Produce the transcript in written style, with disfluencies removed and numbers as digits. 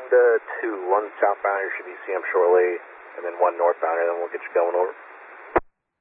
two. One southbounder should be CM shortly, and then one northbounder, then we'll get you going over.